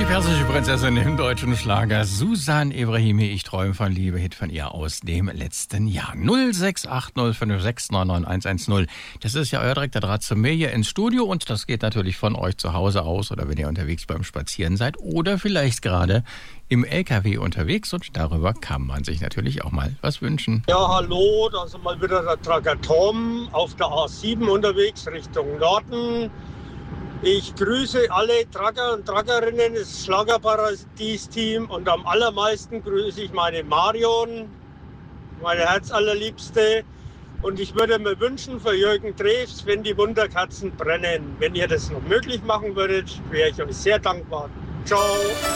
persische Prinzessin im deutschen Schlager Susan Ebrahimi, ich träume von Liebe, Hit von ihr aus dem letzten Jahr. 068056999110. Das ist ja euer direkter Draht zu mir hier ins Studio und das geht natürlich von euch zu Hause aus oder wenn ihr unterwegs beim Spazieren seid oder vielleicht gerade im LKW unterwegs und darüber kann man sich natürlich auch mal was wünschen. Ja, hallo, da ist mal wieder der Tracker Tom auf der A7 unterwegs Richtung Norden. Ich grüße alle Tracker und Trackerinnen des Schlagerparadies-Team und am allermeisten grüße ich meine Marion, meine Herzallerliebste. Und ich würde mir wünschen für Jürgen Drews, wenn die Wunderkerzen brennen. Wenn ihr das noch möglich machen würdet, wäre ich euch sehr dankbar. Ciao!